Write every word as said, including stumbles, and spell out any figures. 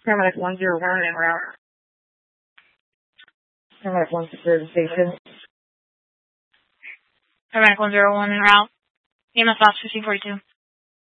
Paramedic one zero one en route. Paramedic one zero to station. Paramedic one zero one en route. E M S Ops fifteen forty-two.